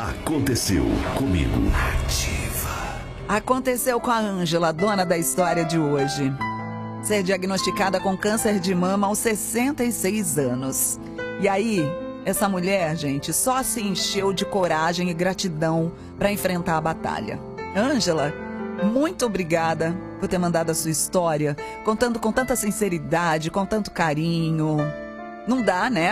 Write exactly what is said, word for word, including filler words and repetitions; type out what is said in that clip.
Aconteceu comigo. Aconteceu com a Ângela, dona da história de hoje. Ser diagnosticada com câncer de mama aos sessenta e seis anos. E aí, essa mulher, gente, só se encheu de coragem e gratidão para enfrentar a batalha. Ângela, muito obrigada por ter mandado a sua história, contando com tanta sinceridade, com tanto carinho. Não dá, né?